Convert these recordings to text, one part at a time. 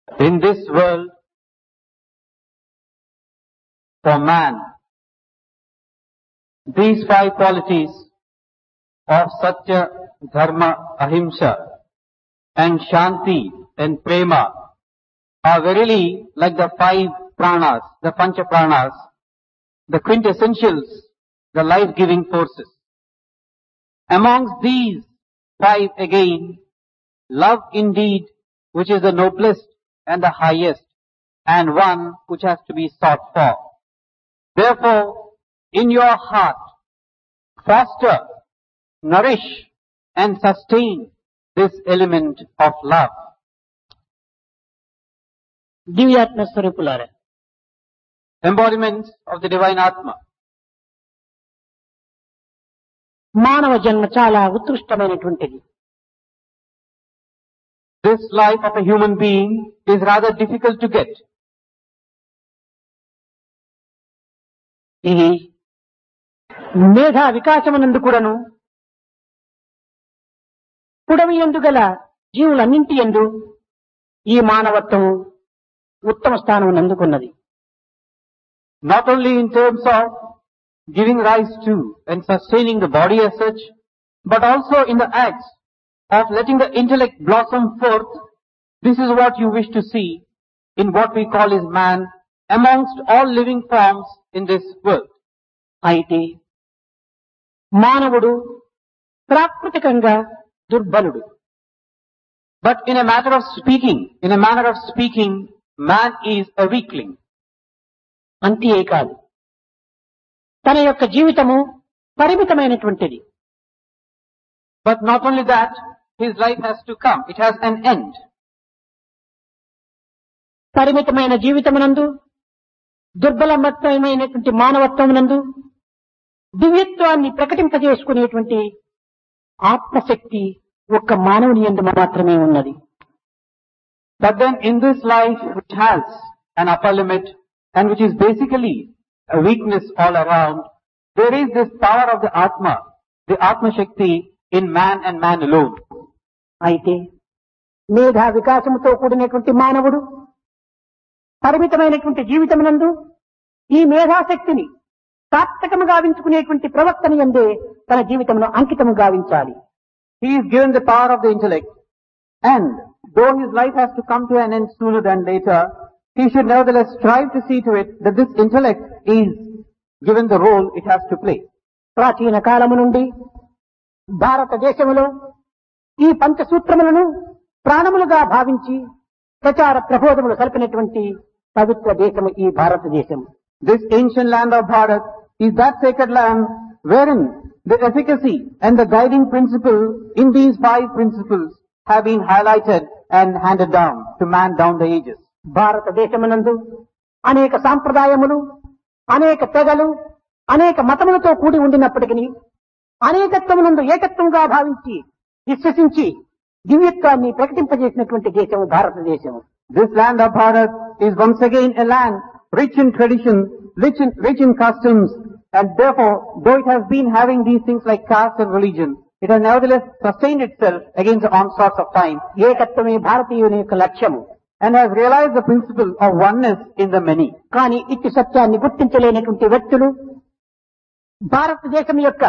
In this world, for man, these five qualities of Satya, Dharma, Ahimsa, and Shanti and Prema are verily like the five pranas, the Pancha Pranas, the quintessentials, the life-giving forces. Amongst these five again, love indeed, which is the noblest and the highest, and one which has to be sought for. Therefore, in your heart, foster, nourish, and sustain this element of love. దివ్యాత్మ స్వరూపులారా, Embodiments of the divine Atma. మానవ జన్మ చాలా ఉత్కృష్టమైనటువంటిది. This life of a human being is rather difficult to get. ఇది మేధా వికాసమునందు కూడాను పుడమి యందు గల జీవులన్నింటి యందు ఈ మానవత్వం ఉత్తమ స్థానం అందుకున్నది. Not only in terms of giving rise to and sustaining the body as such, but also in the acts of letting the intellect blossom forth. This is what you wish to see in what we call as man amongst all living forms in this world. అయితే మానవుడు ప్రాకృతికంగా దుర్బలుడు. But in a manner of speaking, man is a weakling. అంతే కాదు, తన యొక్క జీవితము పరిమితమైనటువంటిది. But not only that, his life has to come. It has an end. పరిమితమైన జీవితమునందు, దుర్బలమైనటువంటి మానవత్వమునందు దివ్యత్వాన్ని ప్రకటింపజేసుకునేటువంటి ఆత్మశక్తి ఒక్క మానవుని యందు మాత్రమే ఉన్నది. But then in this life which has an upper limit and which is basically a weakness all around, there is this power of the Atma Shakti in man and man alone. అయితే మేధా వికాసముతో కూడినటువంటి మానవుడు పరిమితమైనటువంటి జీవితమునందు ఈ మేధాశక్తిని సార్థకము గావించుకునేటువంటి ప్రవర్తన యందే తన జీవితమును అంకితము గావించాలి. He is given the power of the intellect, and though his life has to come to an end sooner than later, he should nevertheless strive to see to it that this intellect is given the role it has to play. ప్రాచీన కాలము నుండి భారతదేశములో ఈ పంచసూత్రములను ప్రాణములుగా భావించి ప్రచార ప్రబోధములు సల్పినటువంటి పవిత్ర దేశము ఈ భారతదేశము. This ancient land of Bharat is that sacred land wherein the efficacy and the guiding principle in these five principles have been highlighted and handed down to man down the ages. భారతదేశమునందు అనేక సాంప్రదాయములు, అనేక తెగలు, అనేక మతములతో కూడి ఉండినప్పటికీ అనేకత్వమునందు ఏకత్వంగా భావించి విశ్వసించి దివ్యత్వాన్ని ప్రకటింపజేసినటువంటి దేశము భారతదేశము. This land of Bharat is once again a land rich in tradition, rich in customs, and therefore, though it has been having these things like caste and religion, it has nevertheless sustained itself against the onslaughts of time. ఏకత్వమే భారతీయుని యొక్క లక్ష్యము. And has realized the principle of oneness in the many. కానీ ఇట్టి సత్యాన్ని గుర్తించలేనటువంటి వ్యక్తులు భారతదేశం యొక్క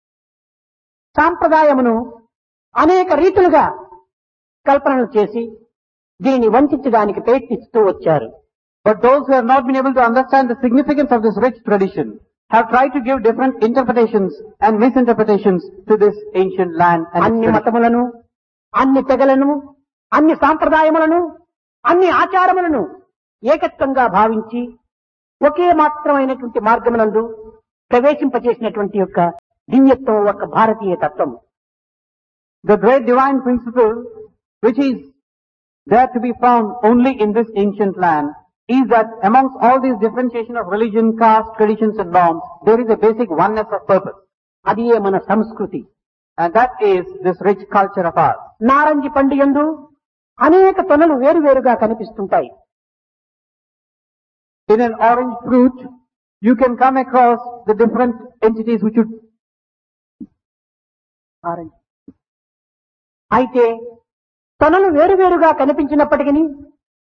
సాంప్రదాయమును అనేక రీతులుగా కల్పనలు చేసి దీనిని వంచడానికి ప్రయత్నిస్తూ వచ్చారు. But those who have not been able to understand the significance of this rich tradition have tried to give different interpretations and misinterpretations to this ancient land. And అన్ని మతములను, అన్ని తెగలను, అన్ని సాంప్రదాయములను, అన్ని ఆచారములను ఏకత్వంగా భావించి ఒకే మాత్రమైనటువంటి మార్గమునందు ప్రవేశింపచేసినటువంటి యొక్క దివ్యత్వం ఒక భారతీయ తత్వం. The great divine principle which is there to be found only in this ancient land is that amongst all these differentiation of religion, caste, traditions and norms, there is a basic oneness of purpose. అదియే మన సంస్కృతి. And that is this rich culture of ours. నారంజి పండు యందు అనేక తొనలు వేరువేరుగా కనిపిస్తుంటాయి. In an orange fruit, you can come across the different entities which would... అయితే తొనలు వేరువేరుగా కనిపించినప్పటికీ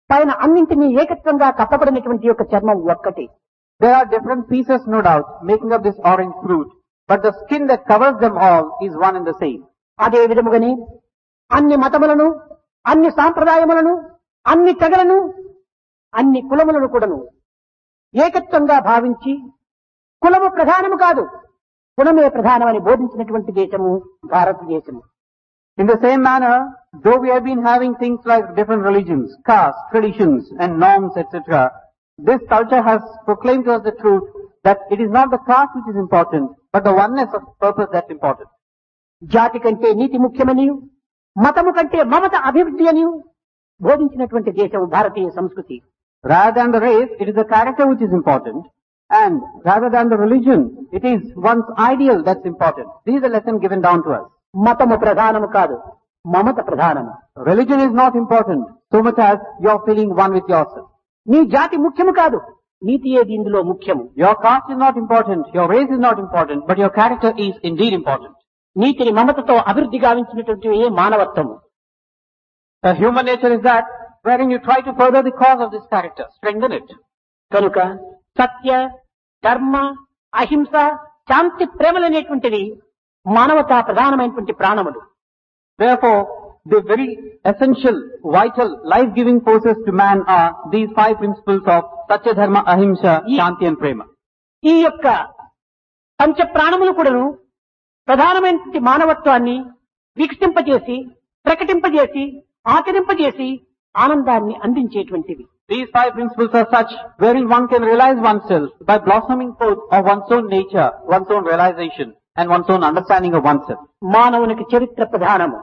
పైన అన్నింటినీ ఏకత్వంగా కప్పబడినటువంటి యొక్క చర్మం ఒక్కటి. There are different pieces, no doubt, making up this orange fruit, but the skin that covers them all is one and the same. అదే విధముగానే అన్ని మతములను, అన్ని సాంప్రదాయములను, అన్ని తెగలను, అన్ని కులములను కూడాను ఏకత్వంగా భావించి కులము ప్రధానము కాదు, కులమే ప్రధానమని బోధించినటువంటి దేశము భారతదేశము. In the same manner, though we have been having things like different religions, castes, traditions and norms, etc., this culture has proclaimed to us the truth that it is not the caste which is important, but the oneness of purpose that's important. జాతి కంటే నీతి ముఖ్యమనియు, మతము కంటే మమత అభివృద్ధి అని బోధించినటువంటి దేశం భారతీయ సంస్కృతి. Rather than the race, it is the character which is important, and rather than the religion, it is one's ideal that's important. This is the lesson given down to us. మతము ప్రధానము కాదు, మమత ప్రధానము. Religion is not important so much as you're feeling one with yourself. నీ జాతి ముఖ్యము కాదు, నీతియే ఇందులో ముఖ్యము. Your caste is not important, your race is not important, but your character is indeed important. నీతిని మమతతో అభివృద్ధి గావించినటువంటి ఏ మానవత్వము. The human nature is that wherein you try to further the cause of this character, strengthen it. కనుక సత్య, ధర్మ, అహింస, శాంతి, ప్రేమలనేటువంటివి మానవతా ప్రధానమైనటువంటి ప్రాణములు. Therefore, the very essential, vital, life-giving forces to man are these 5 principles of Satya, Dharma, Ahimsa, Shanti and Prema. ఈ యొక్క పంచ ప్రాణములు కూడాను ప్రధానమైనటువంటి మానవత్వాన్ని వికసింపజేసి, ప్రకటింపజేసి, ఆచరింపజేసి ఆనందాన్ని అందించేటువంటివి. These 5 principles are such wherein one can realize oneself by blossoming forth of one's own nature, one's own realization and one's own understanding of oneself. మానవునికి చరిత్ర ప్రధానము.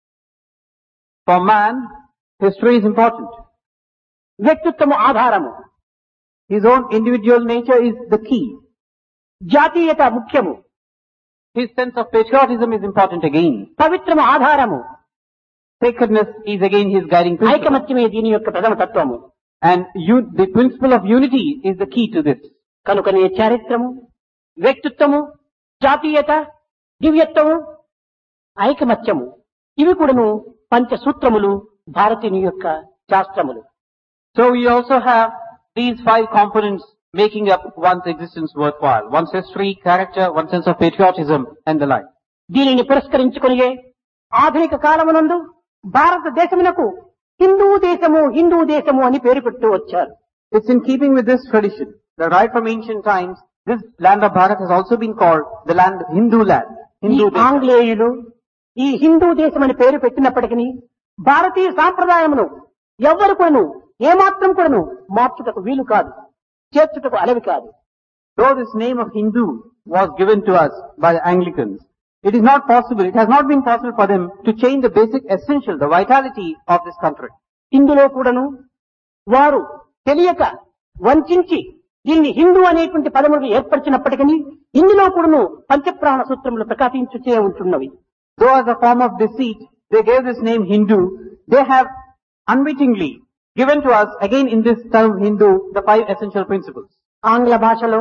For man, history is important. వ్యక్తిత్వము ఆధారము. His own individual nature is the key. జాతీయత ముఖ్యము. His sense of patriotism is important again. పవిత్రము ఆధారము. Sacredness is again his guiding principle. ఐకమత్యమే దీని యొక్క ప్రథమ తత్వము. And the principle of unity is the key to this. కనుకనే చారిత్రము, వ్యక్తిత్వము, జాతీయత, దివ్యత్వము, ఐకమత్యము ఇవి కూడాను పంచసూత్రములు భారతీయుని యొక్క శాస్త్రములు. So we also have these 5 components making up one's existence worthwhile. One's history, character, one's sense of patriotism and the like. దీనిని పురస్కరించుకొని ఆధునిక కాలమునందు భారతదేశమునకు హిందూ దేశము, హిందూ దేశము అని పేరు పెట్టు వచ్చారు. It's in keeping with this tradition that right from ancient times, this land of Bharat has also been called the land of Hindu land. ఈ Hindu desha. ఆంగ్లేయులు ఈ హిందూ దేశం అని పేరు పెట్టినప్పటికీ భారతీయ సాంప్రదాయమును ఎవ్వరు కూడాను ఏమాత్రం కూడాను మార్చుటకు వీలు కాదు, చేర్చుటకు అలవి కాదు. Though this name of Hindu was given to us by the Anglicans, it is not possible, it has not been possible for them to change the basic essential, the vitality of this country. ఇందులో కూడాను వారు తెలియక వంచించి దీన్ని హిందూ అనేటువంటి పదములు ఏర్పరిచినప్పటికీ ఇందులో కూడాను పంచప్రాణ సూత్రములు ప్రకాశించుచే ఉంటున్నవి. Though as a form of deceit, they gave this name Hindu, they have unwittingly given to us, again in this term Hindu, the 5 essential principles. ఆంగ్ల భాషలో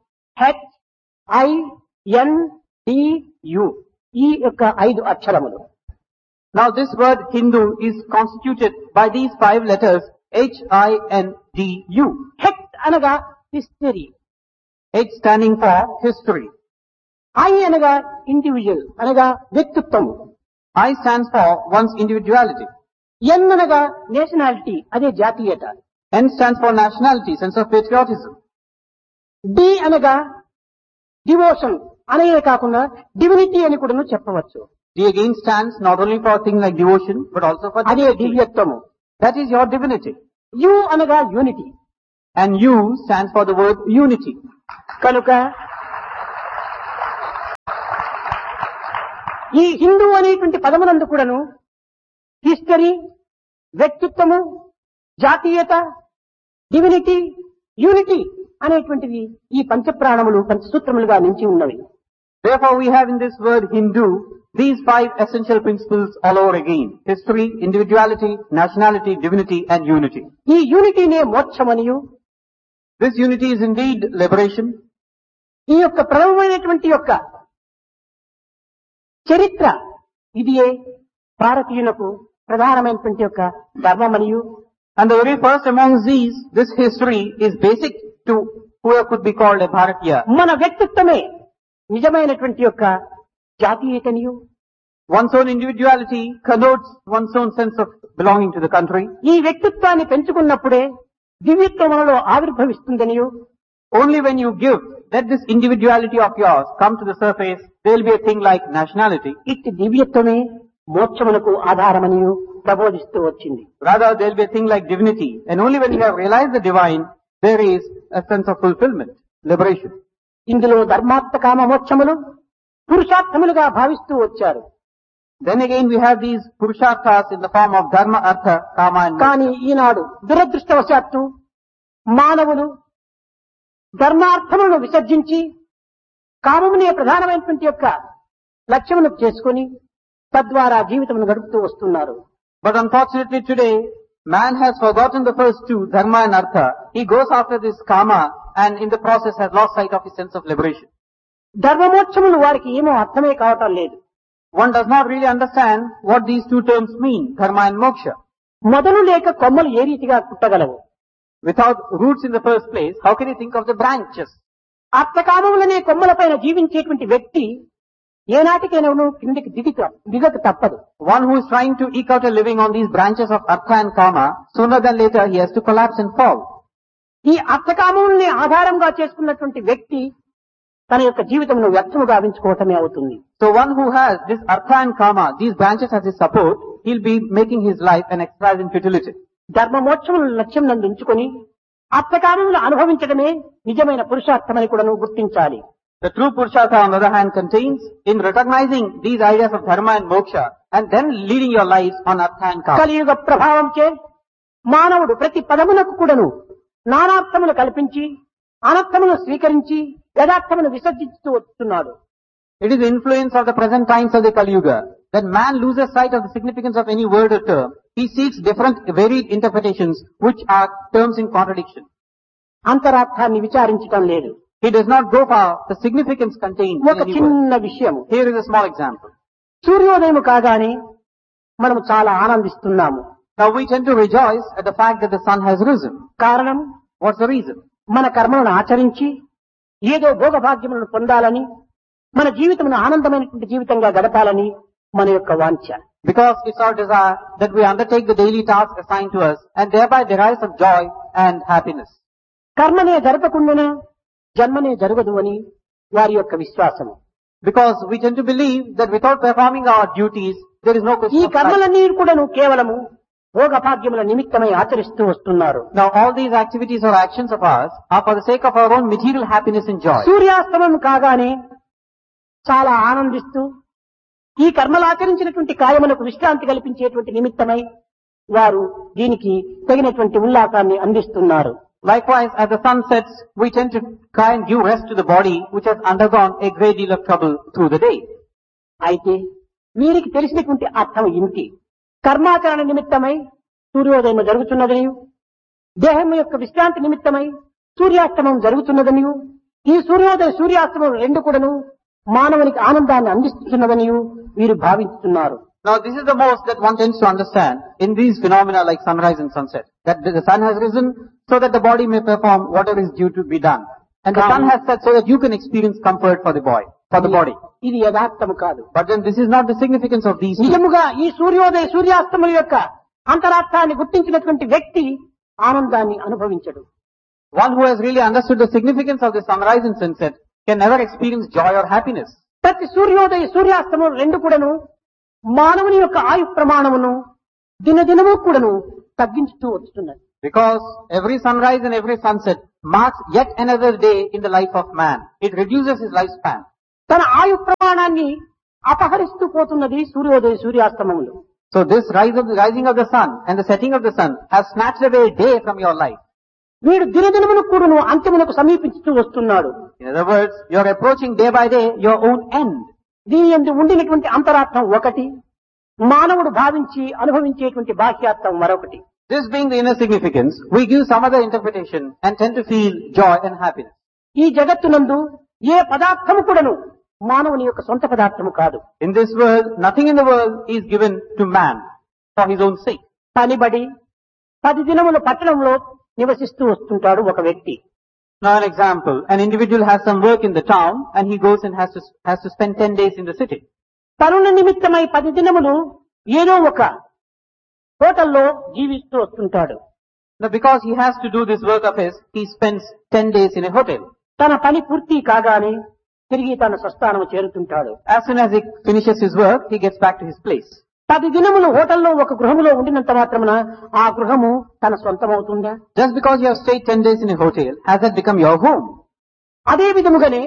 HINDU ఈ యొక్క 5 అక్షరములు. Now this word Hindu is constituted by these 5 letters HINDU. హెట్ అనగా history, H standing for history. I అనగా individual అనగా వ్యక్తిత్వము, I stands for one's individuality. ఎన్ అనగా nationality అదే జాతీయత, N stands for nationality, sense of patriotism. D అనగా devotion అనే కాకుండా divinity అని కూడా చెప్పవచ్చు. D again stands not only for a thing like devotion, but also for అదే divinity. దివ్యత్వము. That is your divinity. You అనగా unity. And U stands for the word unity. కనుక ఈ హిందూ అనేటువంటి పదమునందు కూడాను హిస్టరీ, వ్యక్తిత్వము, జాతీయత, డివినిటీ, యూనిటీ అనేటువంటివి ఈ పంచప్రాణములు పంచసూత్రములుగా నిలిచి ఉన్నవి. Therefore we have in this word Hindu these 5 essential principles all over again. History, individuality, nationality, divinity and unity. ఈ యూనిటీనే మోక్షమనియు, This unity is indeed liberation. ఈ యొక్క ప్రథమమైనటువంటి యొక్క చరిత్ర ఇదియే భారతీయులకు ప్రధానమైనటువంటి యొక్క ధర్మమనియు, And the very first amongst these, this history is basic to whoever could be called a Bharatiya. మన వ్యక్తిత్వమే నిజమైనటువంటి యొక్క జాతీయతనియు One's own individuality connotes one's own sense of belonging to the country. ఈ వ్యక్తిత్వాన్ని పెంచుకున్నప్పుడే దివ్యత్వం మనలో ఆవిర్భవిస్తుందనియు Only when you give, let this individuality of yours come to the surface, there will be a thing like nationality. ఇట్టి దివ్యత్వమే మోక్షమునకు ఆధారమనియు ప్రబోధిస్తూ వచ్చింది. Rather, there will be a thing like divinity. And only when you have realized the divine, there is a sense of fulfillment, liberation. ఇందులో ధర్మార్థ కామ మోక్షములు పురుషార్థములుగా భావిస్తూ వచ్చారు. Then again we have these purusharthas in the form of dharma, artha, kama and కానీ moksha. ఈనాడు దురదృష్టవశాత్తు మానవులు ధర్మార్థములను విసర్జించి కామమునే ప్రధానమైనటువంటి యొక్క లక్ష్యమును చేసుకొని తద్వారా జీవితమును గడుపుతూ వస్తున్నారు. But unfortunately today, man has forgotten the first two, dharma and artha. He goes after this kama and in the process has lost sight of his sense of liberation. ధర్మమోక్షములు వారికి ఏమో అర్థమే కావటం లేదు. One does not really understand what these two terms mean, dharma and moksha. మొదలు లేక కొమ్మలు ఏ రీతిగా పుట్టగలవు? Without roots in the first place, how can you think of the branches? అర్థకామములనే కొమ్మలపైన జీవించేటువంటి వ్యక్తి ఏనాటికైనా కిందికి దిగక తప్పదు. One who is trying to eke out a living on these branches of artha and kama, sooner than later he has to collapse and fall. ఈ అర్థకామముల్ని ఆధారంగా చేసుకున్నటువంటి వ్యక్తి తన యొక్క జీవితమును వ్యర్థము గావించుకోవటమే అవుతుంది. So one who has this artha and kama, these branches as his support, he'll be making his life an exercise in futility. ధర్మమోక్షములను లక్ష్యం నందు ఉంచుకొని అర్థకామములు అనుభవించడమే నిజమైన పురుషార్థమని కూడా గుర్తించాలి. The true Purushartha on the other hand contains in recognizing these ideas of dharma and moksha and then leading your lives on artha and kama. కలియుగ ప్రభావంచే మానవుడు ప్రతి పదమునకు కూడాను నానార్థములు కల్పించి అనర్థమును స్వీకరించి యథార్థమును విసర్జిస్తూ వస్తున్నాడు. It is the influence of the present times of the Kali Yuga that man loses sight of the significance of any word or term. He seeks different varied interpretations which are terms in contradiction. అంతరార్థాన్ని విచారించటం లేదు. He does not go for the significance contained in ఒక any word. చిన్న విషయము, Here is a small example. సూర్యోదయం కాగానే మనము చాలా ఆనందిస్తున్నాము. Now we tend to rejoice at the fact that the sun has risen. కారణం What's the reason? మన కర్మలను ఆచరించి ఏదో భోగభాగ్యములను పొందాలని, మన జీవితమును ఆనందమైనటువంటి జీవితంగా గడపాలని మన యొక్క వాంఛ. Because it's our desire that we undertake the daily task assigned to us and thereby derive some joy and happiness. కర్మనే జరపకుండానే జన్మనే జరగదు అని వారి యొక్క విశ్వాసము. Because we tend to believe that without performing our duties, there is no ఈ question of life. కర్మలన్నీ కూడాను కేవలము భోగభాగ్యముల నిమిత్తమై ఆచరిస్తూ వస్తున్నారు. Now all these activities or actions of ours are for the sake of our own material happiness and joy. సూర్యాస్తమం కాగానే చాలా ఆనందిస్తూ ఈ కర్మలు ఆచరించినటువంటి కాయములకు విశ్రాంతి కల్పించేటువంటి నిమిత్తమై వారు దీనికి తగినటువంటి ఉల్లాసాన్ని అందిస్తున్నారు. Likewise, as the sun sets, we tend to try and give rest to the body which has undergone a great deal of trouble through the day. అయితే వీరికి తెలిసినటువంటి అర్థం ఇంటి కర్మాచరణ నిమిత్తమై సూర్యోదయం జరుగుతున్నదనియు, దేహం యొక్క విశ్రాంతి నిమిత్తమై సూర్యాస్తమం జరుగుతున్నదనియు, ఈ సూర్యోదయ సూర్యాస్తమం రెండు కూడాను మానవునికి ఆనందాన్ని అందిస్తున్నదనియు వీరు భావిస్తున్నారు. Now this is the most that one tends to understand in these phenomena like sunrise and sunset. That the sun has risen so that the body may perform whatever is due to be done. And the sun has set so that you can experience comfort for the body. ఇది యథార్థము కాదు. But then this is not the significance of these two. నిజముగా ఈ సూర్యోదయ సూర్యాస్తముల యొక్క అంతరార్థాన్ని గుర్తించినటువంటి వ్యక్తి ఆనందాన్ని అనుభవించడు. One who has really understood the significance of the sunrise and sunset can never experience joy or happiness. ప్రతి సూర్యోదయ సూర్యాస్తమం రెండు కూడాను మానవుని యొక్క ఆయు ప్రమాణమును దినదినము కూడాను తగ్గించుతూ వస్తున్నది. Because every sunrise and every sunset marks yet another day in the life of man. It reduces his lifespan. తన ఆయు ప్రమాణాన్ని అపహరిస్తూ పోతున్నది సూర్యోదయ సూర్యాస్తమములు. So this rising of the sun and the setting of the sun has snatched away a day from your life. వీడు దినదినమును కూడాను అంత్యమునకు సమీపిస్తూ వస్తున్నాడు. In other words, you are approaching day by day your own end. దీని యందు ఉండినటువంటి అంతరార్థం ఒకటి, మానవుడు భావించి అనుభవించేటువంటి బాహ్యార్థం మరొకటి. This being the inner significance, we give some other interpretation and tend to feel joy and happiness. ఈ జగత్తునందు ఏ పదార్థము కూడాను మానవుని యొక్క సొంత పదార్థము కాదు. In this world, nothing in the world is given to man for his own sake. పనిబడి 10 దినములు పట్టణంలో నివసిస్తూ వస్తుంటాడు ఒక వ్యక్తి. Now an example, an individual has some work in the town and he goes and has to spend 10 days in the city. పనుల నిమిత్తమై 10 దినములు ఏదో ఒక హోటల్లో జీవిస్తూ వస్తుంటాడు. Now because he has to do this work of his, he spends 10 days in a hotel. తన పని పూర్తి కాగానే తిరిగి తన స్వస్థానం చేరుతుంటాడు. As soon as he finishes his work, he gets back to his place. 10 దినములు హోటల్లో ఒక గృహములో ఉండినంత మాత్రమున ఆ గృహము తన సొంతమవుతుందా? Just because you have stayed 10 days in a hotel, has that become your home? అదే విధముగానే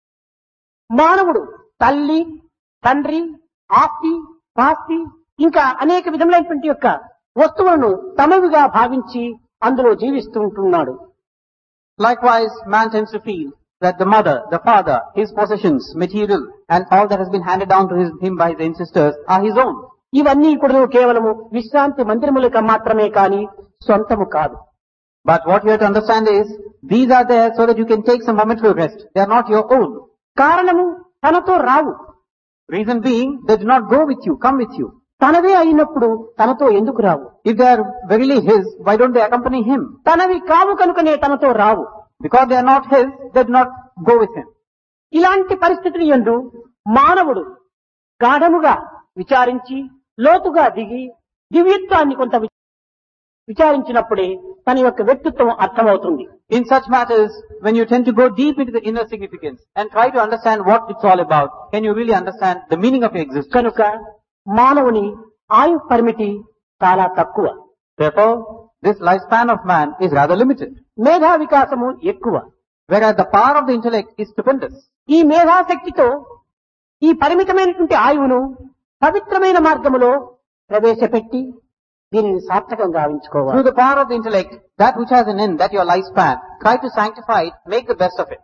మానవుడు తల్లి, తండ్రి, ఆస్తి, పాస్తి ఇంకా అనేక విధములైనటువంటి యొక్క వస్తువులను తమవిగా భావించి అందులో జీవిస్తూ ఉంటున్నాడు. Likewise, man tends to feel that the mother, the father, his possessions, material, and all that has been handed down to him by his ancestors are his own. ఇవన్నీ కూడా కేవలము విశ్రాంతి మందిరములకు మాత్రమే కాని సొంతము కాదు. But what you have to understand is, these are there so that you can take some momentary rest. They are not your own. కారణము తనతో రావు. Reason being, they do not go with you, come with you. తనవే అయినప్పుడు తనతో ఎందుకు రావు? If they are verily his, why don't they accompany him? తనవి కావు కనుకనే తనతో రావు. Because they are not his, they do not go with him. ఇలాంటి పరిస్థితులు యందు మానవుడు గాఢముగా విచారించి లోతుగా దిగి దివ్యత్వాన్ని కొంత విచారించినప్పుడే తన యొక్క వ్యక్తిత్వం అర్థమవుతుంది. In such matters, when you tend to go deep into the inner significance and try to understand what it's all about, can you really understand the meaning of your existence? కనుక మానవుని ఆయు పరిమితి చాలా తక్కువ. Therefore, this lifespan of man is rather limited. మేధా వికాసము ఎక్కువ. Whereas the power of the intellect is stupendous. ఈ మేధాశక్తితో ఈ పరిమితమైనటువంటి ఆయువును పవిత్రమైన మార్గములో ప్రవేశపెట్టి దీనిని సార్థకంగా గావించుకోవాలి. Through the power of the intellect, that which has an end, that your lifespan, try to sanctify it, make the best of it.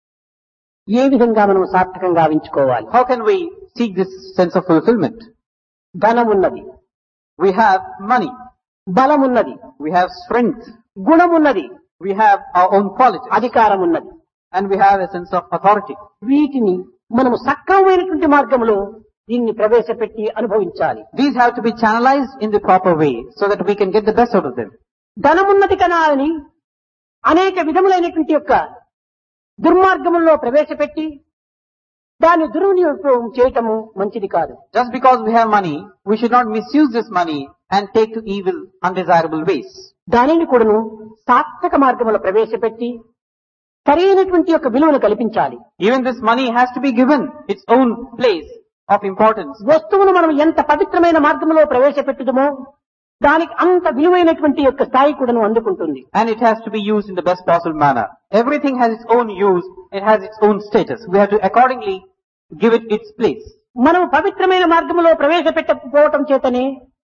ఏ విధంగా మనం సార్థకంగా గావించుకోవాలి? How can we seek this sense of fulfillment? ధనం ఉన్నది, We have money, బలం ఉన్నది, we have strength, గుణం ఉన్నది, we have our own qualities, అధికారం ఉన్నది. and we have a sense of authority. వీటిని మనము సక్రమమైనటువంటి మార్గంలో దీన్ని ప్రవేశపెట్టి అనుభవించాలి. These have to be channelized in the proper way so that we can get the best out of them. ధనమున్నది కనా అని అనేక విధములైనటువంటి యొక్క దుర్మార్గముల్లో ప్రవేశపెట్టి దాన్ని దుర్వినియోగం చేయటము మంచిది కాదు. Just because we have money, we should not misuse this money and take to evil, undesirable ways. దానిని కూడాను సార్థక మార్గములో ప్రవేశపెట్టి సరైనటువంటి యొక్క విలువను కల్పించాలి. Even this money has to be given its own place of importance. వస్తువును మనం ఎంత పవిత్రమైన మార్గంలో ప్రవేశపెట్టుదమో దానికి అంత విలువైనటువంటి యొక్క స్థాయి కూడాను అందుకుంటుంది. And it has to be used in the best possible manner. Everything has its own use, it has its own status. We have to accordingly give it its place. మనం పవిత్రమైన మార్గంలో ప్రవేశపెట్టకపోవటం చేతనే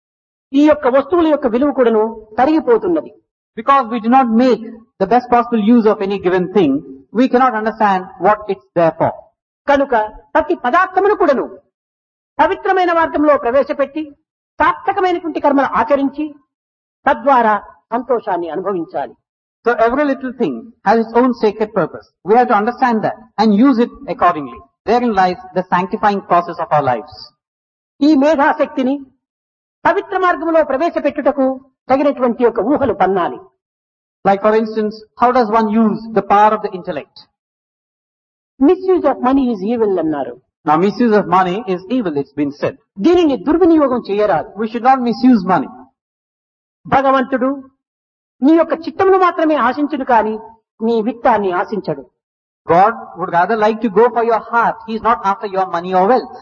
ఈ యొక్క వస్తువుల యొక్క విలువ కూడాను తరిగిపోతున్నది. Because we do not make the best possible use of any given thing, we cannot understand what it's there for. కనుక ప్రతి పదార్థమును కూడాను పవిత్రమైన మార్గంలో ప్రవేశపెట్టి సార్థకమైనటువంటి కర్మలు ఆచరించి తద్వారా సంతోషాన్ని అనుభవించాలి. So every little thing has its own sacred purpose. We have to understand that and use it accordingly. Therein lies the sanctifying process of our lives. ఈ మేధాశక్తిని పవిత్ర మార్గంలో ప్రవేశపెట్టుటకు తగినటువంటి యొక్క ఊహలు పన్నాలి. Like for instance, how does one use the power of the intellect? Misuse of money is evil అన్నారు. Now misuse of money is evil, it's been said. దీనిని దుర్వినియోగం చేయరాదు. We should not misuse money. భగవంతుడు నీ యొక్క చిత్తమును మాత్రమే ఆశించుడు కాని నీ విత్తాన్ని ఆశించడు. God would rather like to go for your heart. He is not after your money or wealth.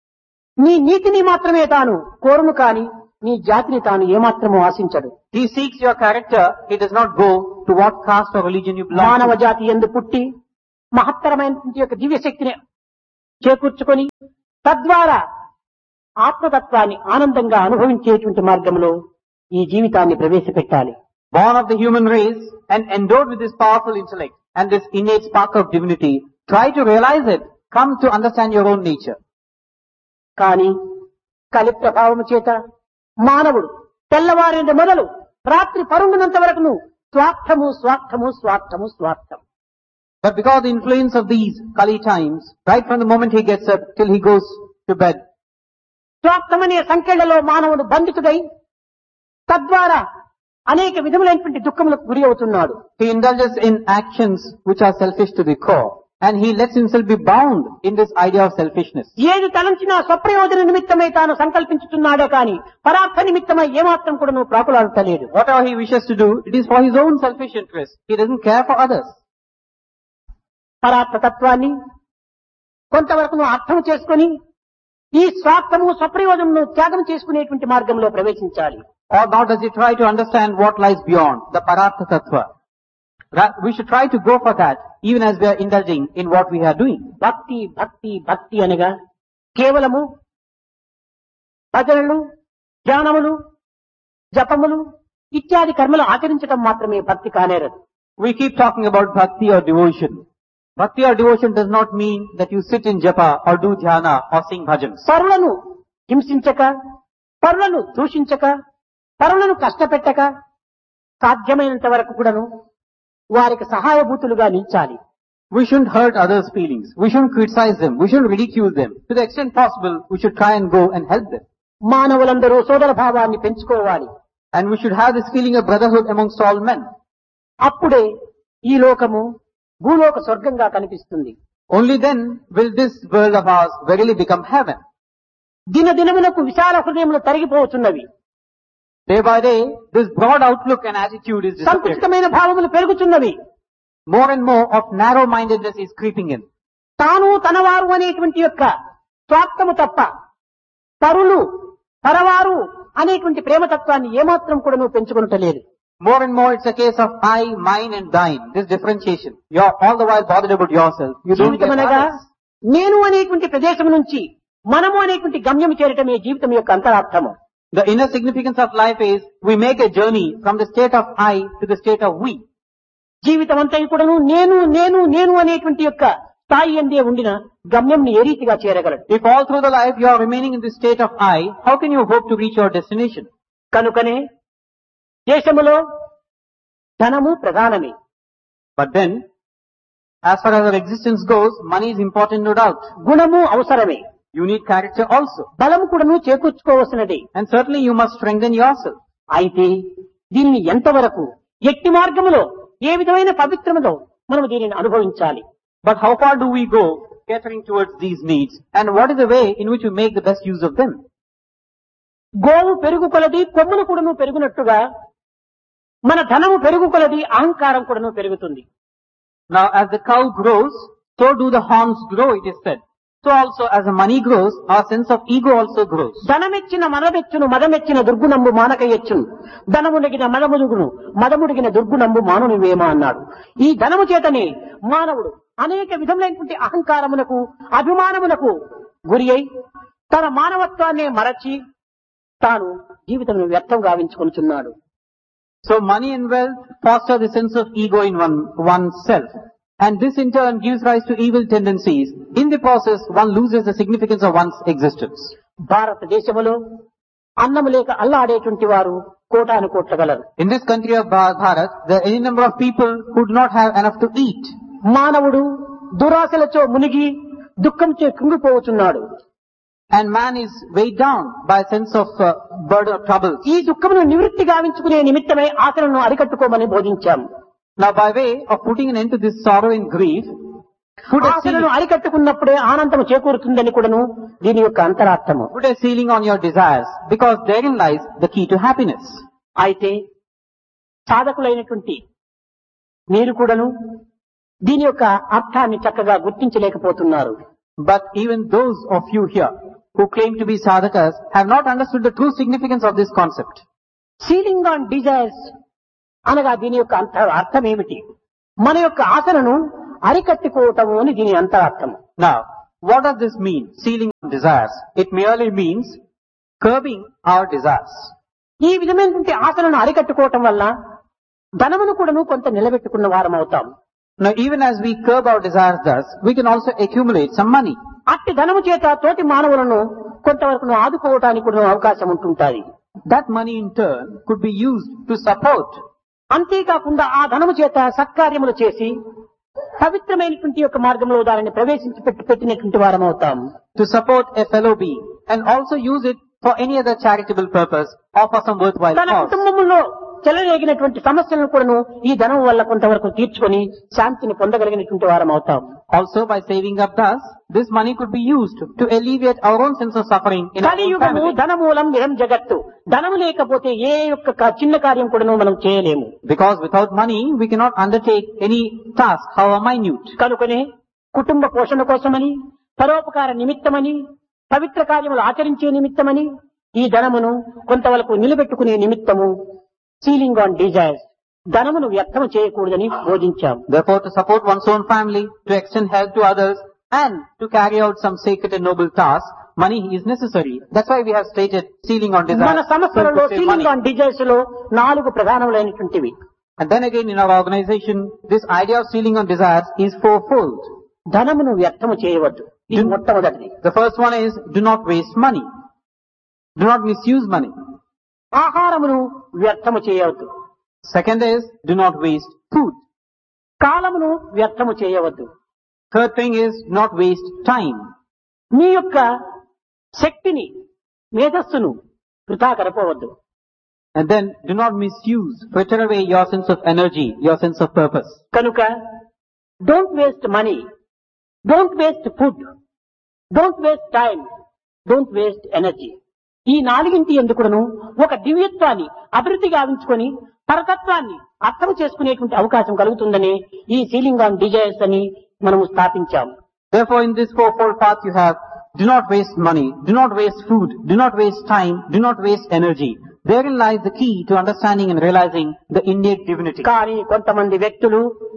నీ నీతిని మాత్రమే తాను కోరును కాని నీ జాతిని తాను ఏమాత్రము ఆశించడు. He seeks your character. He does not go to what caste or religion you belong మానవ to. జాతి యందు పుట్టి మహత్తరమైనటువంటి యొక్క దివ్య శక్తిని చేకూర్చుకొని తద్వారా ఆత్మతత్వాన్ని ఆనందంగా అనుభవించేటువంటి మార్గంలో ఈ జీవితాన్ని ప్రవేశపెట్టాలి. Born of the human race and endowed with this powerful intellect and this innate spark of divinity, try to realize it. Come to understand your own nature. కానీ కలి ప్రభావము చేత మానవుడు తెల్లవారిన మొదలు రాత్రి పరుండునంత వరకును స్వార్థము స్వార్థము స్వార్థము స్వార్థం. But because of the influence of these Kali times, right from the moment he gets up till he goes to bed, స్వార్థమనే సంఖ్యలలో మానవుడు బంధితుడై తద్వారా అనేక విధములైనటువంటి దుఃఖములకు గురి అవుతున్నాడు. He indulges in actions which are selfish to the core. And he lets himself be bound in this idea of selfishness. ఏది తలంచినా స్వప్రయోజన నిమిత్తమై తాను సంకల్పించుతున్నాడే కాని పరార్థ నిమిత్తమై ఏమాత్రం కూడా నువ్వు ప్రాకులాడతలేడు. Whatever he wishes to do, it is for his own selfish interest. He doesn't care for others. పరార్థ తత్వాన్ని కొంతవరకు నువ్వు అర్థం చేసుకుని ఈ స్వార్థము స్వప్రయోజనము త్యాగం చేసుకునేటువంటి మార్గంలో ప్రవేశించాలి. Or now does he try to understand what lies beyond the Parartha Tattva? We should try to go for that even as we are indulging in what we are doing. భక్తి భక్తి భక్తి అనగా కేవలము భజనలు, ధ్యానములు, జపములు ఇత్యాది కర్మలు ఆచరించడం మాత్రమే భక్తి కానేరదు. We keep talking about bhakti or devotion. Bhakti or devotion does not mean that you sit in japa or do dhyana or sing bhajans. పరులను హింసించక, పరులను దూషించక, పరులను కష్టపెట్టక సాధ్యమైనంత వరకు కూడాను వారికి సహాయభూతులుగా నిలిచాలి. We shouldn't hurt others' feelings. We shouldn't criticize them. We shouldn't ridicule them. To the extent possible, we should try and go and help them. మానవులందరూ సోదర భావాన్ని పెంచుకోవాలి. And we should have this feeling of brotherhood amongst all men. అప్పుడే ఈ లోకము భూలోక స్వర్గంగా కనిపిస్తుంది. Only then will this world of ours verily become heaven. దినదినమునకు విశాల హృదయములు తరిగిపోతున్నవి. Day by day, this broad outlook and attitude is disappearing. సంకుచితమైన భావములు పెరుగుతున్నవి. More and more of narrow-mindedness is creeping in. తాను తనవారు అనేటువంటి యొక్క స్వార్థము తప్ప పరులు పరవారు అనేటువంటి ప్రేమతత్వాన్ని ఏమాత్రం కూడా నువ్వు పెంచుకునటలేదు. More and more it's a case of I, mine and thine. This differentiation. You're all the while bothered about yourself. You don't get జీవితమనగా others. నేను అనేటువంటి ప్రదేశం నుంచి మనము అనేటువంటి గమ్యం చేరటమే జీవితం యొక్క అంతరార్థము. The inner significance of life is we make a journey from the state of I to the state of we. జీవితం అంతా కూడాను నేను నేను నేను అనేటువంటి యొక్క స్థాయి అందే ఉండిన గమ్యం ఏ రీతిగా చేరగలడు? If all through the life you are remaining in the state of I, how can you hope to reach your destination? కనుకనే దేశములో ధనము ప్రధానమే. But then, as far as our existence goes, money is important, no doubt. గుణము అవసరమే. You need character also. బలము కూడాను చేకూర్చుకోవలసినది. And certainly you must strengthen yourself. అయితే దీన్ని ఎంతవరకు ఎట్టి మార్గములో ఏ విధమైన పవిత్రములో మనం దీనిని అనుభవించాలి? But how far do we go catering towards these needs? And what is the way in which we make the best use of them? గోవు పెరుగు కొలది కొమ్ములు కూడాను పెరుగునట్టుగా మన ధనము పెరుగు కొలది అహంకారం కూడాను పెరుగుతుంది. Now as the cow grows, so do the horns grow, it is said. So also as the money grows, our sense of ego also grows. ధనమెచ్చిన మనమెచ్చును మదమెచ్చిన దుర్గుణంబు మానకయ్యచ్చును ధనముడిగిన మదముదుగును మదముడిగిన దుర్గుణంబు మానునివేమా అన్నాడు. ఈ ధనము చేతనే మానవుడు అనేక విధములైనటువంటి అహంకారమునకు అభిమానమునకు గురి అయి తన మానవత్వాన్ని మరచి తాను జీవితం వ్యర్థం గావించుకొనుచున్నాడు. So money and wealth foster the sense of ego in oneself. And this in turn gives rise to evil tendencies. In the process, one loses the significance of one's existence. భారతదేశంలో అన్నము లేక అల్లాడేటువంటి వారు కోటాను కోట్ల గలరు. In this country of Bharat, there are any number of people who do not have enough to eat. మానవుడు దురాశలతో మునిగి దుఃఖంతో కుంగిపోతున్నాడు. And man is weighed down by a sense of burden of troubles. ఈ దుఃఖమును నివృత్తి గావించుకునే నిమిత్తమై ఆశలను అరికట్టుకోమని బోధించాము. Now by way of putting an end to this sorrow and grief, ఆశలను అరికట్టుకున్నప్పుడే ఆనందం చేకూరుతుందని కూడాను దీని యొక్క అంతరార్థము. put a ceiling on your desires, because therein lies the key to happiness. అయితే సాధకులైనటువంటి మీరు కూడాను దీని యొక్క అర్థాన్ని చక్కగా గుర్తించలేకపోతున్నారు. But even those of you here who claim to be sadhakas have not understood the true significance of this concept. Ceiling on desires అనగా దీని యొక్క అర్థం ఏమిటి? మన యొక్క ఆశలను అరికట్టుకోవటము అని దీని అంతరార్థము. Now, what does this mean? Sealing on desires. It merely means curbing our desires. ఈ విధమైనటువంటి ఆశలను అరికట్టుకోవటం వల్ల ధనమును కూడాను కొంత నిలబెట్టుకున్న వారం అవుతాం. Now, even as we curb our desires thus, we can also accumulate some money. అట్టి ధనము చేత తోటి మానవులను కొంతవరకు ఆదుకోవటానికి కూడా అవకాశం ఉంటుంటాయి. That money in turn could be used to support. అంతేకాకుండా ఆ ధనము చేత సత్కార్యములు చేసి పవిత్రమైనటువంటి యొక్క మార్గంలో దానిని ప్రవేశించి పెట్టినటువంటి వారం అవుతాం. To support a fellow being and also use it for any other charitable purpose or for some worthwhile తన cause. కుటుంబంలో చెలరేగినటువంటి సమస్యలను కూడాను ఈ ధనం వల్ల కొంతవరకు తీర్చుకొని శాంతిని పొందగలిగినటువంటి వారం అవుతాం. Also, by saving up thus, this money could be used to alleviate our own sense of suffering in our own కలియుగము family. ధనమూలం నిరం జగత్తు. ధనము లేకపోతే ఏ యొక్క చిన్న కార్యం కూడాను మనం చేయలేము. Because without money, we cannot undertake any task, however minute. కనుకనే కుటుంబ పోషణ కోసమని, పరోపకార నిమిత్తమని, పవిత్ర కార్యములు ఆచరించే నిమిత్తమని ఈ ధనమును కొంతవరకు నిలబెట్టుకునే నిమిత్తము సీలింగ్ ఆన్ డిజైర్స్, ధనమును వ్యర్థం చేయకూడదని బోధించాం. Therefore, to support one's own family, to extend help to others, and to carry out some sacred and noble tasks, money is necessary. That's why we have stated sealing on desires. మన సంస్థలలో ceiling on desires లో 4 ప్రధానములైనటువంటివి. And then again in our organization, this idea of sealing on desires is fourfold. ధనమును వ్యర్థము చేయవద్దు. ఇది మొట్టమొదటిది. The first one is, do not waste money. Do not misuse money. ఆహారమును వ్యర్థము చేయవద్దు. Second is, do not waste food. కాలమును వ్యర్థము చేయవద్దు. Third thing is, do not waste time. మీ యొక్క శక్తిని, మేధస్సును వృథా గడపవద్దు. And then, do not misuse, fritter away your sense of energy, your sense of purpose. కనుక don't waste money, don't waste food, don't waste time, don't waste energy. ఈ 4 ఎందుకును ఒక దివ్యత్వాన్ని అభివృద్ధి గావించుకొని పరతత్వాన్ని అర్థం చేసుకునేటువంటి అవకాశం కలుగుతుందని ఈ సీలింగ్ ఆన్ డిజైర్స్ అని మనము స్థాపించాము. Therefore, in this fourfold path you have, do not waste money, do not waste food, do not waste time, do not waste energy. Therein lies the key to understanding and realizing the innate divinity. కానీ కొంతమంది వ్యక్తులు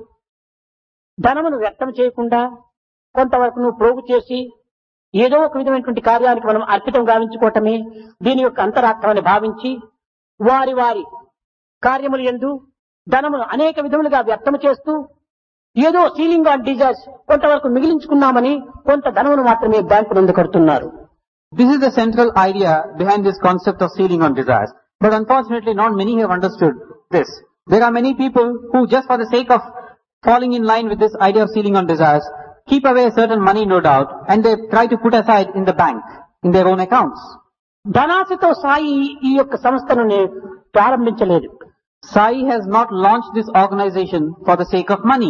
ధనమును వ్యర్థం చేయకుండా కొంతవరకు ప్రోగు చేసి ఏదో ఒక విధమైనటువంటి కార్యానికి మనం అర్పితం గావించుకోవటమే దీని యొక్క అంతరార్థమని భావించి వారి వారి కార్యములు యందు ధనమును అనేక విధములుగా వ్యర్థం చేస్తూ ఏదో సీలింగ్ ఆన్ డిజైర్స్ కొంతవరకు మిగిలించుకున్నామని కొంత ధనమును మాత్రమే బ్యాంకు నందు కడుతున్నారు. This is the central idea behind this concept of sealing on desires. But unfortunately, not many have understood this. There are many people who, just for the sake of falling in line with this idea of sealing on desires, keep away certain money, no doubt, and they try to put aside in the bank, in their own accounts. ధనాశతో Sai ఈ యొక్క సంస్థను ప్రారంభించలేదు. Sai has not launched this organization for the sake of money.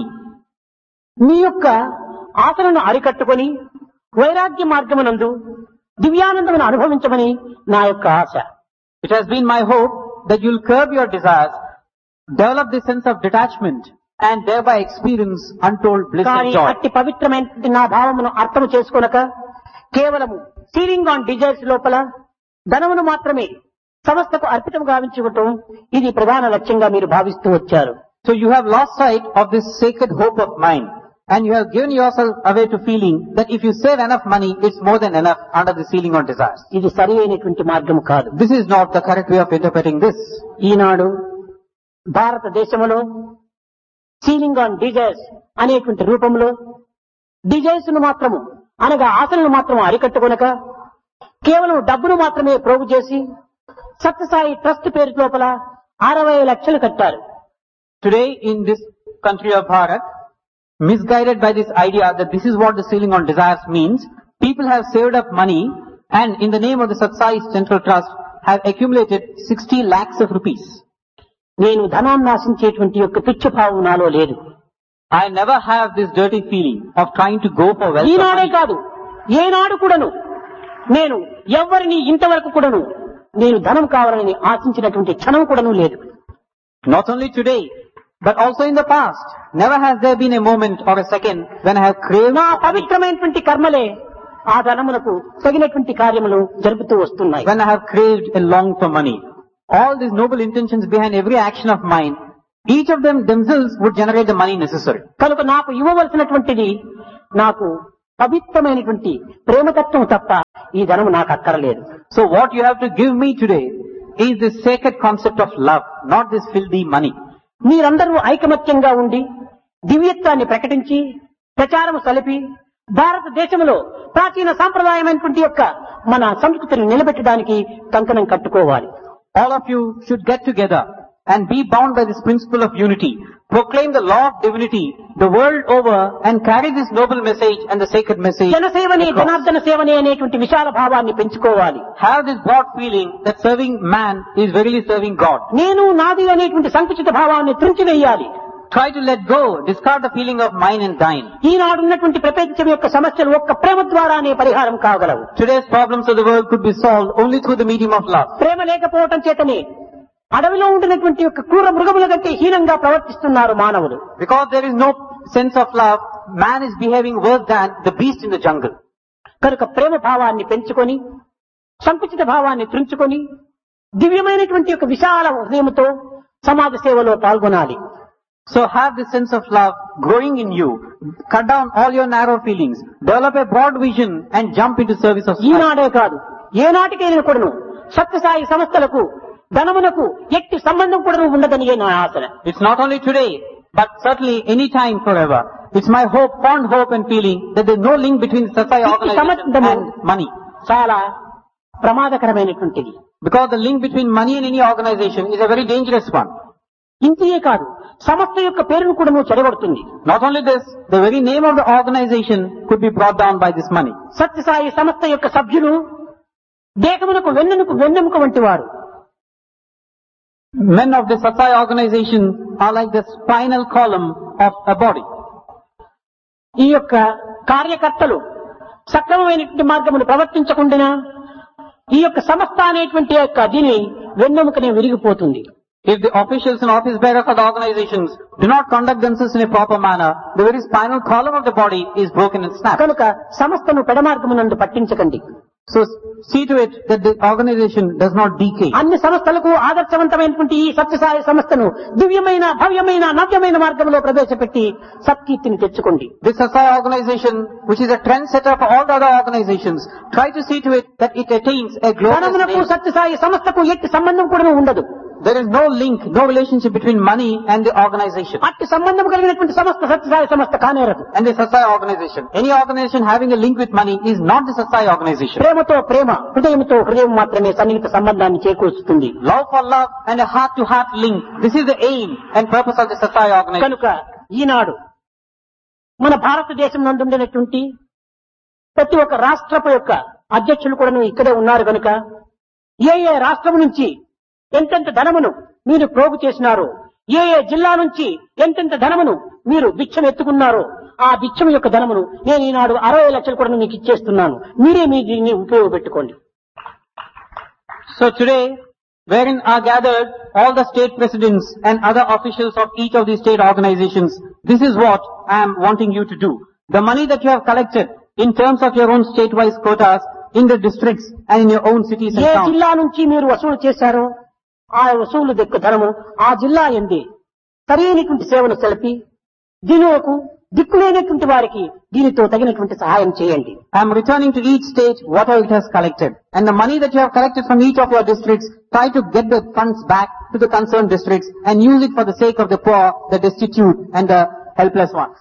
మీ యొక్క ఆశలను అరికట్టుకొని వైరాగ్య మార్గమునందు దివ్యానందమును అనుభవించమని నా యొక్క ఆశ. It has been my hope that you'll curb your desires, develop this sense of detachment, and thereby experience untold bliss and కానీ joy. అట్టి పవిత్రమైన నా భావమును అర్థం చేసుకొనక కేవలము సీలింగ్ ఆన్ డిజైర్స్ లోపల ధనమును మాత్రమే సంస్థకు అర్పితం గావించుకోవటం ఇది ప్రధాన లక్ష్యంగా మీరు భావిస్తూ వచ్చారు. So you have lost sight of this sacred hope of mine, and you have given yourself away to feeling that if you save enough money, it's more than enough under the ceiling on desires. ఇది సరి అయినటువంటి మార్గం కాదు. This is not the correct way of interpreting this. ఈనాడు భారతదేశంలో ceiling on desires అనేటువంటి రూపంలో desires ను మాత్రము అనగా ఆశలను మాత్రం అరికట్టుకొనక కేవలం డబ్బును మాత్రమే ప్రోగు చేసి సత్యసాయి ట్రస్ట్ పేరు లోపల 60 లక్షలు కట్టారు. Today in this country of Bharat, misguided by this idea that this is what the ceiling on desires means, people have saved up money and in the name of the Satsai Central Trust have accumulated 60 lakhs of rupees. నేను ధనాన్ని ఆశించేటువంటి యొక్క తుచ్చభావం నాలో లేదు. I never have this dirty feeling of trying to go for wealth. ఈనాడే కాదు ఏనాడు కూడాను నేను ఎవరిని ఇంతవరకు కూడాను నేను ధనం కావాలని ఆశించినటువంటి క్షణం కూడాను లేదు. Not only today, but also in the past, never has there been a moment or a second when I have craved నా పవిత్రమైనటువంటి కర్మలే ఆ ధనమునకు తగినటువంటి కార్యములు జరుపుతూ వస్తున్నాయి. when I have craved and longed for money. All these noble intentions behind every action of mine, each of them themselves would generate the money necessary. కనుక నాకు ఇవ్వవలసినటువంటిది నాకు పవిత్రమైనటువంటి ప్రేమతత్వం తప్ప ఈ ధనము నాకు అక్కరలేదు. So what you have to give me today is this sacred concept of love, not this filthy money. మీరందరూ ఐకమత్యంగా ఉండి దివ్యత్వాన్ని ప్రకటించి ప్రచారం సలిపి భారతదేశంలో ప్రాచీన సాంప్రదాయమైనటువంటి యొక్క మన సంస్కృతిని నిలబెట్టడానికి కంకణం కట్టుకోవాలి. All of you should get together and be bound by this principle of unity. Proclaim the law of divinity the world over and carry this noble message and the sacred message. జనసేవనే across. Janardhana సేవనే అనేటువంటి విశాల భావాన్ని పెంచుకోవాలి. Have this broad feeling that serving man is verily serving God. నేను నాది అనేటువంటి సంకుచిత భావాన్ని త్రుంచివేయాలి. Try to let go, discard the feeling of mine and thine. ఈనాడున్నటువంటి ప్రపంచం యొక్క సమస్యలు ఒక్క ప్రేమ ద్వారానే పరిహారం కాగలవు. Today's problems of the world could be solved only through the medium of love. ప్రేమ లేకపోవటం చేతనే అడవిలో ఉండినటువంటి యొక్క క్రూర మృగముల కంటే హీనంగా ప్రవర్తిస్తున్నారు మానవులు. Because there is no sense of love, man is behaving worse than the beast in the jungle. కనుక ప్రేమ భావాన్ని పెంచుకొని సంకుచిత భావాన్ని త్రుంచుకొని దివ్యమైనటువంటి యొక్క విశాల హృదయంతో సమాజ సేవలో పాల్గొనాలి. So have this sense of love growing in you. Cut down all your narrow feelings. Develop a broad vision and jump into service of society. ఈనాడే కాదు ఏనాటికైనా కూడాను సత్యసాయి సంస్థలకు ధనమునకు ఎట్టి సంబంధం కూడా ఉండదని నా ఆశ. It's not only today, but certainly any time forever. It's my hope, fond hope and feeling that there's no link between Satsai organization and money. చాలా ప్రమాదకరమైనటువంటిది. Because the link between money and any organization is a very dangerous one. ఇంతే కాదు సంస్థ యొక్క పేరును కూడా చెడగొడుతుంది. Not only this, the very name of the organization could be brought down by this money. Sathya Sai సంస్థ యొక్క సభ్యులు దేహమునకు వెన్నెముక వంటి వారు. Men of the Satsai organization are like the spinal column of a body. ఈ యొక్క కార్యకర్తలు సక్రమమైనటువంటి మార్గమును ప్రవర్తించకుండా ఈ యొక్క సంస్థ అనేటువంటి యొక్క దీని వెన్నెముకనే విరిగిపోతుంది. If the officials and office bearers of the organizations do not conduct themselves in a proper manner, the very spinal column of the body is broken and snapped. కనుక సంస్థను పెడమార్గమునందు పట్టించకండి. So see to it that the organization does not decay. అన్ని సంస్థలకు ఆదర్శవంతమైనటువంటి ఈ సత్యసాయి సంస్థను దివ్యమైన భవ్యమైన నవ్యమైన మార్గంలో ప్రవేశపెట్టి సత్కీర్తిని తెచ్చుకోండి. This Satsai organization, which is a trendsetter for all the other organizations, try to see to it that it attains a glorious ధనమునకు name. Sathya Sai సంస్థకు ఎట్టి సంబంధం కూడా ఉండదు. There is no link, no relationship between money and the organization. అట్టి సంబంధం కలిగినటువంటి సంస్థ సత్యసాయి సంస్థ కానేరదు. And the Satsai organization. Any organization having a link with money is not the Satsai organization. ప్రేమతో ప్రేమ, హృదయంతో హృదయం మాత్రమే సన్నిహిత సంబంధాన్ని చేకూరుస్తుంది. Love for love and a heart-to-heart link. This is the aim and purpose of the Satsai organization. కనుక ఈనాడు మన భారతదేశం నందుండినటువంటి ప్రతి ఒక్క రాష్ట్రపు యొక్క అధ్యక్షులు కూడా ఇక్కడే ఉన్నారు కనుక ఏ రాష్ట్రం నుంచి ఎంతెంత ధనమును మీరు ప్రోగు చేసినారో, ఏ జిల్లా నుంచి ఎంతెంత ధనమును మీరు బిచ్చం ఎత్తుకున్నారో ఆ బిచ్చం యొక్క ధనమును నేను ఈనాడు 60 లక్షలు కూడా మీకు ఇచ్చేస్తున్నాను. మీరే మీ దీన్ని ఉపయోగపెట్టుకోండి. So today, wherein are gathered all the state presidents and other officials of each of these state organizations, this is what I am wanting you to do. The money that you have collected in terms of your own state-wise quotas in the districts and in your own cities and A towns. జిల్లా నుంచి మీరు వసూలు చేశారో ఆ వసూలు యొక్క ధనము ఆ జిల్లా ఎందే సరైనటువంటి సేవలు తెలిపి దీనికి దిక్కులేనటువంటి వారికి దీనితో తగినటువంటి సహాయం చేయండి. I am returning to each state whatever it has collected. And the money that you have collected from each of your districts, try to get the funds back to the concerned districts and use it for the sake of the poor, the destitute and the helpless ones.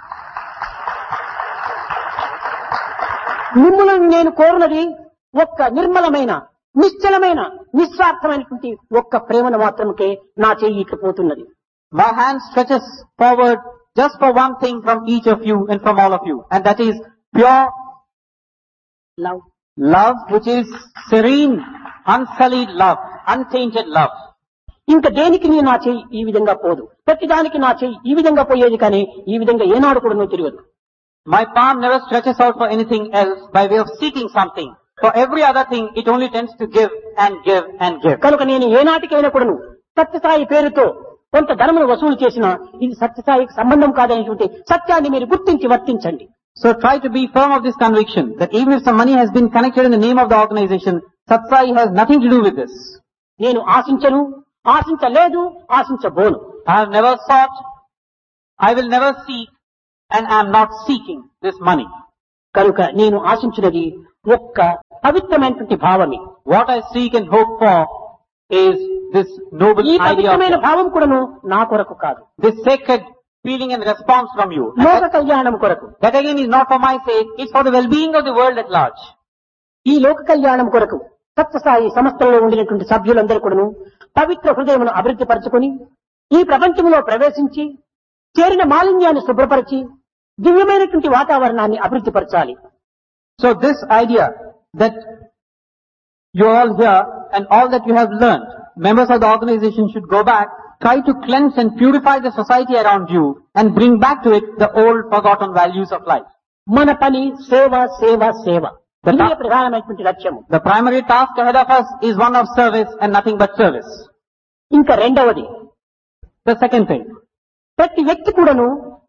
మిమ్మల్ని నేను కోరునది ఒక్క నిర్మలమైన నిశ్చలమైన నిస్వార్థమైనటువంటి ఒక్క ప్రేమను మాత్రమే నా చెయ్యి ఇట్లా పోతున్నది. My hand stretches forward just for one thing from each of you and from all of you. And that is pure love. love, which is serene, unsullied love, untainted love. ఇంకా దేనికి నీ నా చెయ్యి ఈ విధంగా పోదు. ప్రతిదానికి నా చెయ్యి ఈ విధంగా పోయేది కానీ ఈ విధంగా ఏనాడు కూడా నువ్వు తిరగదు. My palm never stretches out for anything else by way of seeking something. For every other thing, it only tends to give and give and give. కనుక నేను ఏనాటికైనా కూడాను సత్యసాయి పేరుతో కొంత ధనమును వసూలు చేసినా ఇది సత్యసాయికి సంబంధం కాదనేటువంటి సత్యాన్ని మీరు గుర్తించి వర్తించండి. So try to be firm of this conviction that even if some money has been connected in the name of the organization, Satsai has nothing to do with this. నేను ఆశించను, ఆశించలేదు, ఆశించబోను. I have never sought, I will never seek, and I am not seeking this money. కనుక నేను ఆశించినది ఒక్క పవిత్రమైనటువంటి భావమే. What I seek and hope for is this noble ఈ idea of పవిత్రమైన love. భావం కూడాను నా కొరకు కాదు, This sacred feeling and response from you. And లోక కళ్యాణం కొరకు. that again is not for my sake, it's for the well-being of the world at large. ఈ లోక కళ్యాణం కొరకు సత్యసాయి సంస్థల్లో ఉండినటువంటి సభ్యులందరూ కూడాను పవిత్ర హృదయమును అభివృద్ధి పరచుకొని ఈ ప్రపంచంలో ప్రవేశించి చేరిన మాలిన్యాన్ని శుభ్రపరిచి దివ్యమైనటువంటి వాతావరణాన్ని అభివృద్ధి పరచాలి. So this idea that you all here and all that you have learned, members of the organization should go back, try to cleanse and purify the society around you and bring back to it the old forgotten values of life. మన పని సేవ సేవ సేవ. ఇదే ప్రధానమైనటువంటి లక్ష్యము. The primary task ahead of us is one of service and nothing but service. ఇంకా రెండవది, The second thing, ప్రతి వ్యక్తి కూడాను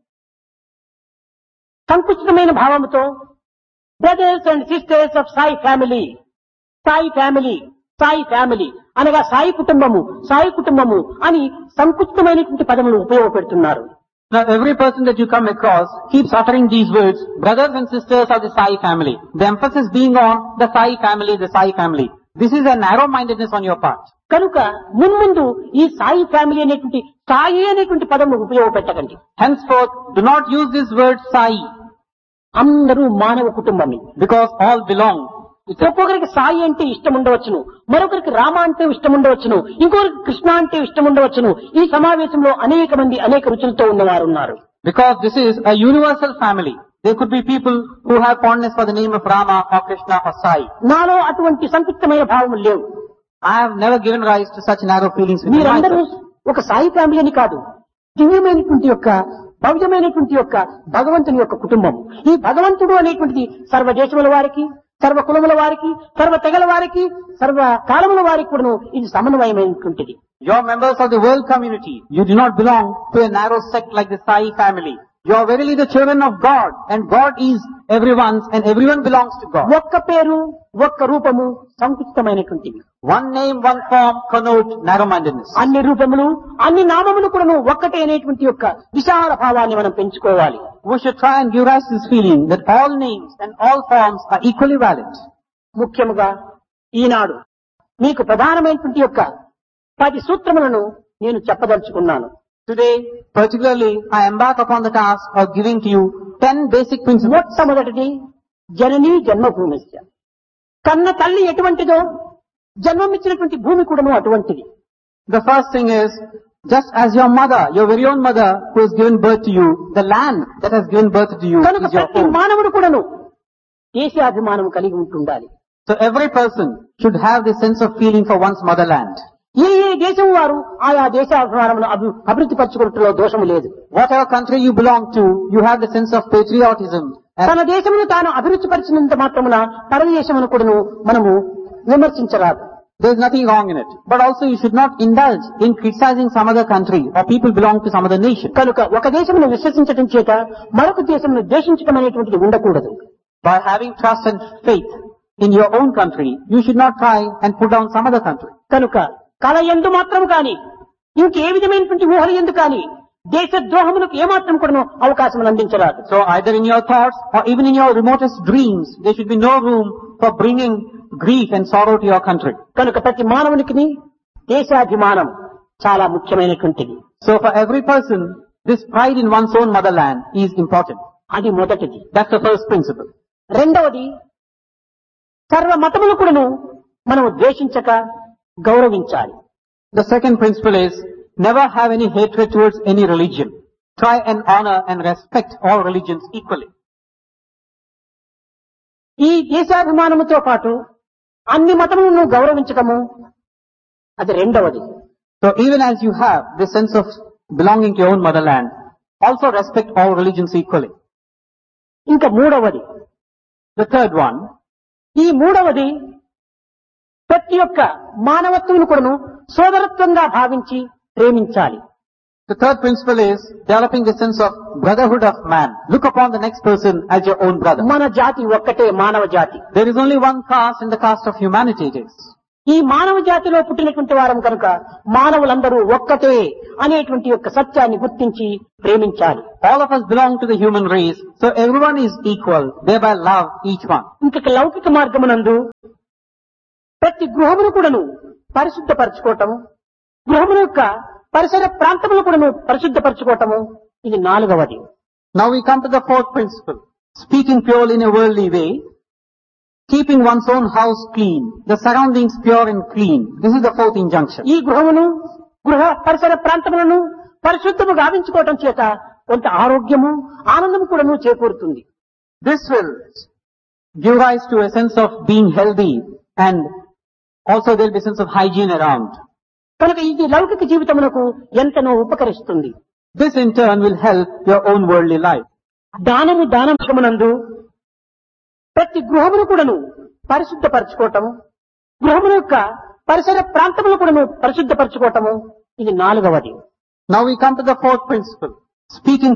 సంకుచితమైన భావముతో brothers and sisters of Sai family, Sai family, Sai family అనగా సాయి కుటుంబము అని సంకుచితమైనటువంటి పదములు ఉపయోగపెడుతున్నారు. now every person that you come across keeps uttering these words, brothers and sisters of the Sai family. The emphasis being on the Sai family. This is a narrow-mindedness on your part. కనుక మున్ముందు ఈ Sai family అనేటువంటి సాయి అనేటువంటి పదములు ఉపయోగపెట్టకండి. Henceforth, do not use this word Sai, అందరూ మానవ కుటుంబమే. because all belong. ఒక్కొక్కరికి సాయి అంటే ఇష్టం ఉండవచ్చును, మరొకరికి రామ అంటే ఇష్టం ఉండవచ్చును, ఇంకొకరికి కృష్ణ అంటే ఇష్టం ఉండవచ్చును. ఈ సమావేశంలో అనేక మంది అనేక రుచులతో ఉన్నవారు ఉన్నారు. Because this is a universal family. There could be people who have fondness for the name of Rama or Krishna or Sai. నాలో అటువంటి సంకుచితమైన భావములు లేవు. I have never given rise to such narrow feelings within మీరందరూ myself. ఒక Sai family అని కాదు, దివ్యమైనటువంటి యొక్క భవ్యమైనటువంటి యొక్క భగవంతుని యొక్క కుటుంబం. ఈ భగవంతుడు అనేటువంటిది సర్వ దేశముల వారికి, సర్వ కులముల వారికి, సర్వ తెగల వారికి, సర్వ కాలముల వారికి కూడా ఇది సమన్వయమైనటువంటిది. You are members of the world community. You do not belong to a narrow sect like the Sai family. You are verily the children of God, and God is everyone's and everyone belongs to God. ఒక్క పేరు, ఒక్క రూపము సంకుచితమైనటువంటిది. One name, one form connote narrow-mindedness. అన్ని రూపములు, అన్ని నామములు కూడా ఒక్కటే అనేటువంటి యొక్క విశాల భావాన్ని మనం పెంచుకోవాలి. We should try and give rise to this feeling that all names and all forms are equally valid. ముఖ్యముగా ఈనాడు మీకు ప్రధానమైనటువంటి యొక్క 10 సూత్రములను నేను చెప్పదలుచుకున్నాను. Today, particularly, I embark upon the task of giving to you 10 basic principles. మొట్టమొదటిది జననీ జన్మభూమిస్య. కన్న తల్లి ఎటువంటిదో జన్మమిచ్చినటువంటి భూమి కూడాను అటువంటిది. The first thing is, just as your mother, your very own mother who has given birth to you, the land that has given birth to you కనుక is your ప్రతి own. మానవుడు కూడాను దేశాభిమానం కలిగి ఉంటుండాలి. So every person should have this sense of feeling for one's motherland. ఏ దేశం వారు ఆయా దేశాభిమానమును అభివృద్ధి పరచుకోవడంలో దోషము లేదు. Whatever country you belong to, you have the sense of patriotism. తన దేశమును తాను అభివృద్ధి పరిచినంత మాత్రమున పరదేశమును కూడాను మనము విమర్శించరాదు. There is nothing wrong in it. But also you should not indulge in criticizing some other country or people belong to some other nation. కనుక ఒక దేశమును విశ్వసించడం చేత మరొక దేశమును ద్వేషించడం అనేటువంటిది ఉండకూడదు. By having trust and faith in your own country, you should not try and put down some other country. కనుక కళ ఎందు మాత్రం కాని ఇంకే విధమైనటువంటి ఊహలు ఎందు కాని దేశ ద్రోహములకు ఏమాత్రం కూడా అవకాశం అందించరాదు. So either in your thoughts or even in your remotest dreams, there should be no room for bringing grief and sorrow to your country. కనుక ప్రతి మానవునికి దేశాభిమానం చాలా ముఖ్యమైనటువంటిది. So for every person, this pride in one's own motherland is important. అది మొదటిది. That's the first principle. రెండవది, సర్వ మతములు కూడాను మనం ద్వేషించక గౌరవించాలి. The second principle is, never have any hatred towards any religion. Try and honor and respect all religions equally. ఈ దేశాభిమానముతో పాటు అన్ని మతములను గౌరవించటము అది రెండవది. So even as you have this sense of belonging to your own motherland, also respect all religions equally. ఇంకా మూడవది, The third one, ఈ మూడవది ప్రతి ఒక్క మానవత్వమును కూడాను సోదరత్వంగా భావించి ప్రేమించాలి. the third principle is developing the sense of brotherhood of man. Look upon the next person as your own brother. మన జాతి ఒక్కటే మానవ జాతి. There is only one caste in the caste of humanity it is. ఈ మానవ జాతిలో పుట్టినటువంటి వారం కనుక మానవులందరూ ఒక్కటే అనేటువంటి యొక్క సత్యాన్ని గుర్తించి ప్రేమించాలి. All of us belong to the human race, so everyone is equal, thereby love each one. ఇంకొక లౌకిక మార్గమునందు ప్రతి గృహమును కూడాను పరిశుద్ధపరచుకోవటము, గృహముల యొక్క పరిసర ప్రాంతములు కూడాను పరిశుద్ధపరచుకోవటము, ఇది నాలుగవది. Now we come to the fourth principle. Speaking purely in a worldly way, keeping one's own house clean, the surroundings pure and clean. This is the fourth injunction. ఈ గృహమును గృహ పరిసర ప్రాంతములను పరిశుద్ధము గావించుకోవటం చేత కొంత ఆరోగ్యము ఆనందము కూడాను చేకూరుతుంది. This will give rise to a sense of being healthy, and also there will be a sense of hygiene around. కనుక ఇది లౌకిక జీవితమునకు ఎంతనో ఉపకరిస్తుంది. This in turn will help your own worldly life. దానమునందు ప్రతి గృహమును కూడాను పరిశుద్ధపరచుకోవటము, గృహముల యొక్క పరిసర ప్రాంతములు కూడాను పరిశుద్ధపరచుకోవటము, ఇది 4వది. Now we come to the fourth principle. Speaking